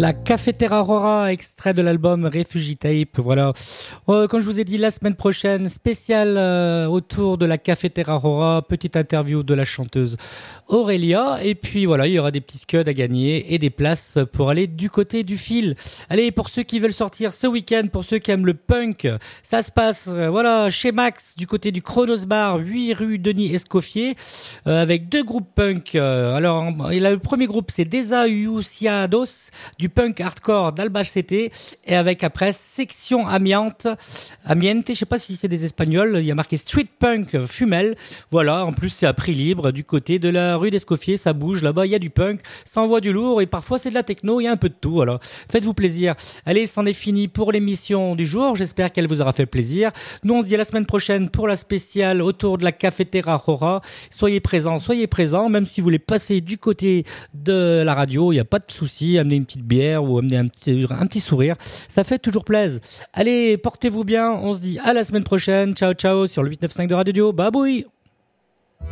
La Cafetera Aurora, extrait de l'album Refugee Tape. Voilà. Comme je vous ai dit, la semaine prochaine, spécial autour de la Cafetera Aurora, petite interview de la chanteuse Aurélia. Et puis voilà, il y aura des petits scuds à gagner et des places pour aller du côté du fil. Allez, pour ceux qui veulent sortir ce week-end, pour ceux qui aiment le punk, ça se passe voilà chez Max, du côté du Chronos Bar, 8 rue Denis Escoffier, avec deux groupes punk. Alors, le premier groupe, c'est Desahuciados, du punk hardcore d'Albacete, et avec après Section Amiente, je sais pas si c'est des Espagnols, il y a marqué Street Punk Fumel. Voilà, en plus c'est à prix libre du côté de la rue d'Escoffier, ça bouge là-bas, il y a du punk, ça envoie du lourd et parfois c'est de la techno, il y a un peu de tout. Alors faites-vous plaisir. Allez, c'en est fini pour l'émission du jour, j'espère qu'elle vous aura fait plaisir. Nous on se dit à la semaine prochaine pour la spéciale autour de la Cafetera Aurora. Soyez présents, même si vous voulez passer du côté de la radio, il n'y a pas de souci, amenez une petite bière ou amenez un petit sourire, ça fait toujours plaisir. Allez, portez-vous bien, on se dit à la semaine prochaine, ciao ciao sur le 895 de Radio Dio, babouille.